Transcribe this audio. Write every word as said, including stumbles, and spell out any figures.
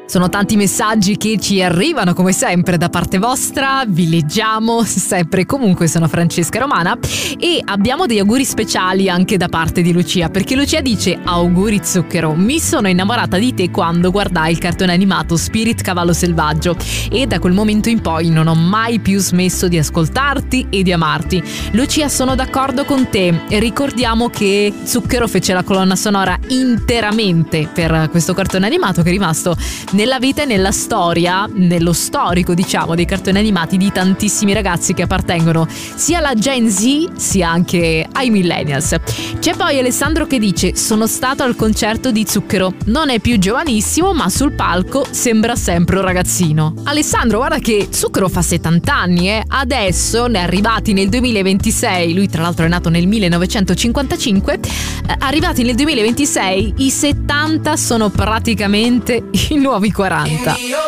Sono tanti messaggi che ci arrivano come sempre da parte vostra, vi leggiamo sempre e comunque. Sono Francesca Romana e abbiamo dei auguri speciali anche da parte di Lucia, perché Lucia dice: auguri zucchero, mi sono innamorata di te quando guardai il cartone animato Spirit Cavallo Selvaggio e da quel momento in poi non ho mai più smesso di ascoltarti e di amarti. Lucia, sono d'accordo con te, ricordiamo che Zucchero fece la colonna sonora interamente per questo cartone animato che è rimasto nella vita e nella storia, nello storico diciamo dei cartoni animati di tantissimi ragazzi che appartengono sia alla Gen Z sia anche ai millennials. C'è poi Alessandro che dice: sono stato al concerto di Zucchero, non è più giovanissimo ma sul palco sembra sempre un ragazzino. Alessandro, guarda che Zucchero fa settanta anni, eh? Adesso ne è arrivati nel duemilaventisei, lui tra l'altro è nato nel millenovecentocinquantacinque, eh, arrivati nel duemilaventisei i settanta sono praticamente i nuovi quaranta.